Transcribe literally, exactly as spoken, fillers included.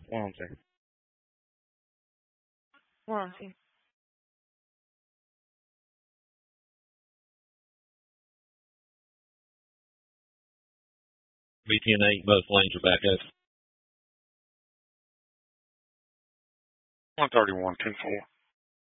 One on second. One on second. B ten eight, both lanes are back up. one thirty-one, two four.